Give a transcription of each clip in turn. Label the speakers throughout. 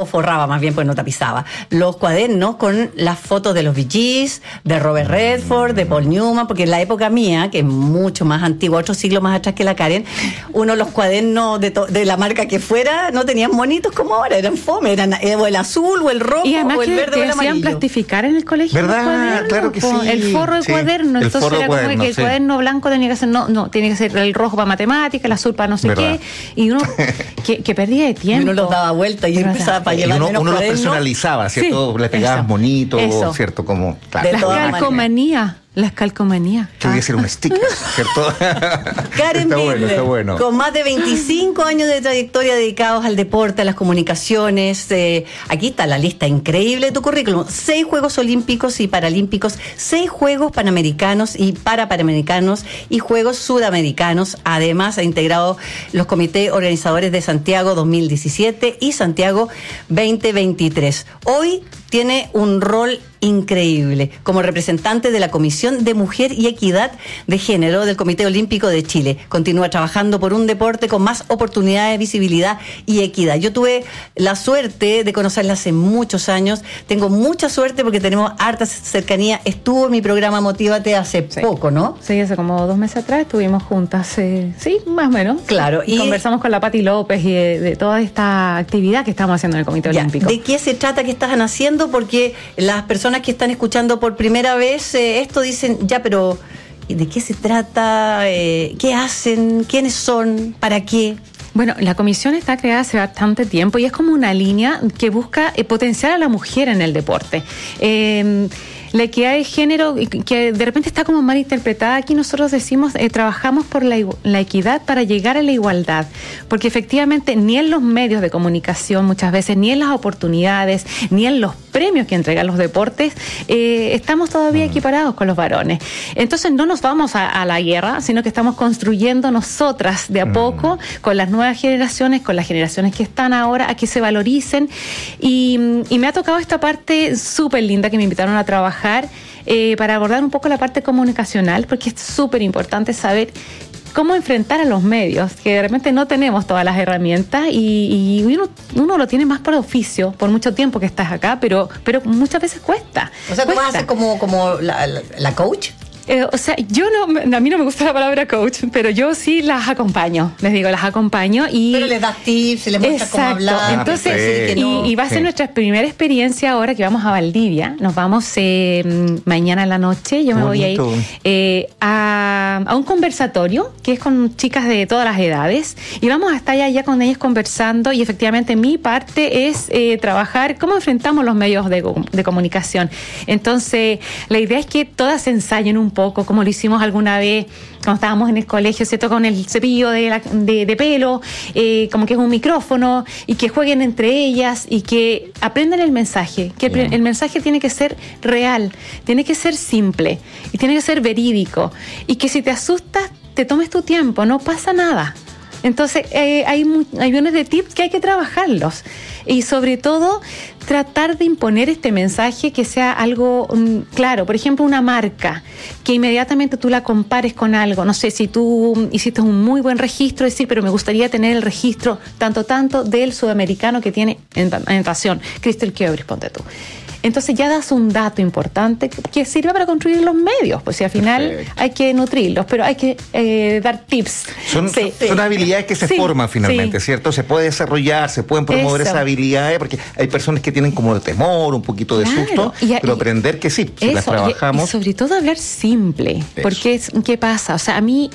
Speaker 1: o forraba más bien, pues no tapizaba, los cuadernos con las fotos de los Bee Gees, de Robert Redford, de Paul Newman, porque en la época mía, que es mucho más antigua, otro siglo más atrás que la Karen, los cuadernos de la marca que fuera no tenían monitos como ahora, eran fome, eran o el azul o el rojo
Speaker 2: y además
Speaker 1: o el verde o el amarillo.
Speaker 2: Hacían plastificar en el colegio.
Speaker 3: ¿Verdad? Claro que sí.
Speaker 2: El forro de cuaderno,
Speaker 3: el
Speaker 2: entonces era como que el cuaderno blanco tenía que ser, tiene que ser el rojo para matemáticas, el azul para no sé qué, y uno que perdía de tiempo.
Speaker 1: Y uno los daba vuelta y empezaba para llevar menos
Speaker 3: uno los personalizaba, ¿cierto? Sí, le pegabas bonito, ¿cierto? Como,
Speaker 2: claro. Las calcomanías.
Speaker 3: Que voy a hacer un sticker, ¿cierto?
Speaker 1: Karen Birler,
Speaker 3: está bueno.
Speaker 1: Con más de 25 años de trayectoria dedicados al deporte, a las comunicaciones. Aquí está la lista increíble de tu currículum. 6 Juegos Olímpicos y Paralímpicos, 6 Juegos Panamericanos y Parapanamericanos y Juegos Sudamericanos. Además, ha integrado los comités organizadores de Santiago 2017 y Santiago 2023. Hoy tiene un rol increíble como representante de la Comisión de Mujer y Equidad de Género del Comité Olímpico de Chile. Continúa trabajando por un deporte con más oportunidades, visibilidad y equidad. Yo tuve la suerte de conocerla hace muchos años. Tengo mucha suerte porque tenemos harta cercanía. Estuvo en mi programa Motívate hace poco, ¿no?
Speaker 2: Sí, hace como 2 meses atrás estuvimos juntas. Sí, más o menos.
Speaker 1: Claro.
Speaker 2: Y conversamos con la Pati López y de toda esta actividad que estamos haciendo en el Comité Olímpico.
Speaker 1: ¿De qué se trata? ¿Qué están haciendo? Porque las personas que están escuchando por primera vez esto dicen, pero ¿de qué se trata? ¿Qué hacen? ¿Quiénes son? ¿Para qué?
Speaker 2: Bueno, la comisión está creada hace bastante tiempo y es como una línea que busca potenciar a la mujer en el deporte. La equidad de género, que de repente está como mal interpretada, aquí nosotros decimos, trabajamos por la equidad para llegar a la igualdad, porque efectivamente ni en los medios de comunicación muchas veces, ni en las oportunidades, ni en los premios que entregan los deportes, estamos todavía equiparados con los varones. Entonces no nos vamos a la guerra, sino que estamos construyendo nosotras de a poco, con las nuevas generaciones, con las generaciones que están ahora, a que se valoricen, y me ha tocado esta parte súper linda que me invitaron a trabajar para abordar un poco la parte comunicacional, porque es súper importante saber cómo enfrentar a los medios, que de repente no tenemos todas las herramientas y uno lo tiene más por oficio, por mucho tiempo que estás acá, pero muchas veces cuesta.
Speaker 1: O sea, ¿tú vas a ser como la coach?
Speaker 2: A mí no me gusta la palabra coach, pero yo sí las acompaño, las acompaño y...
Speaker 1: Pero les das tips, les muestras cómo hablar.
Speaker 2: Entonces, y va a ser nuestra primera experiencia ahora que vamos a Valdivia, nos vamos mañana en la noche, yo me voy a ir a un conversatorio que es con chicas de todas las edades y vamos a estar allá con ellas conversando y efectivamente mi parte es trabajar cómo enfrentamos los medios de comunicación. Entonces, la idea es que todas se ensayen un poco, como lo hicimos alguna vez cuando estábamos en el colegio, ¿cierto? Con el cepillo de pelo, como que es un micrófono, y que jueguen entre ellas y que aprendan el mensaje, que el mensaje tiene que ser real, tiene que ser simple y tiene que ser verídico, y que si te asustas, te tomes tu tiempo, no pasa nada. Entonces, hay millones de tips que hay que trabajarlos. Y sobre todo, tratar de imponer este mensaje que sea algo claro. Por ejemplo, una marca, que inmediatamente tú la compares con algo. No sé, si tú hiciste un muy buen registro, decir, pero me gustaría tener el registro tanto del sudamericano que tiene en natación, Crystal Kjøbris, ponte tú. Entonces ya das un dato importante que sirve para construir los medios, pues si al final hay que nutrirlos, pero hay que dar tips.
Speaker 3: Son habilidades que se forman finalmente, ¿cierto? Se puede desarrollar, se pueden promover esas habilidades, porque hay personas que tienen como de temor, un poquito de susto, pero aprender que sí, si las trabajamos.
Speaker 2: Y sobre todo hablar simple, porque ¿qué pasa? O sea, a mí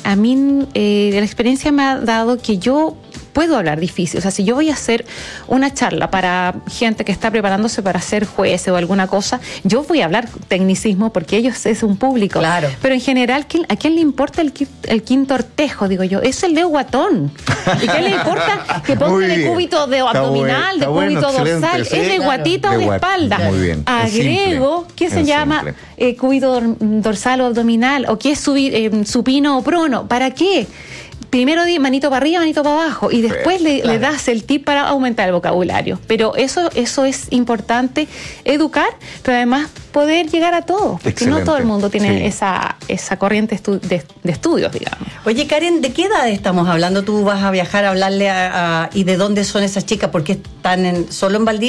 Speaker 2: la experiencia me ha dado que yo puedo hablar difícil. O sea, si yo voy a hacer una charla para gente que está preparándose para ser juez o alguna cosa, yo voy a hablar tecnicismo porque ellos es un público.
Speaker 1: Claro.
Speaker 2: Pero en general, ¿a quién le importa el quinto ortejo? Digo yo, es el Leo Guatón. ¿Y qué le importa que ponga de cúbito de abdominal, de cúbito dorsal?
Speaker 3: Sí,
Speaker 2: es de guatito o de espalda.
Speaker 3: Muy bien.
Speaker 2: Agrego, ¿qué se llama? Cúbito dorsal o abdominal, o qué es supino o prono. ¿Para qué? Primero di manito para arriba, manito para abajo, y después le das el tip para aumentar el vocabulario. Pero eso es importante, educar, pero además poder llegar a todos, porque
Speaker 3: excelente.
Speaker 2: No todo el mundo tiene esa corriente de estudios, digamos.
Speaker 1: Oye, Karen, ¿de qué edad estamos hablando? Tú vas a viajar a hablarle ¿y de dónde son esas chicas? ¿Por qué están solo en Valdivia?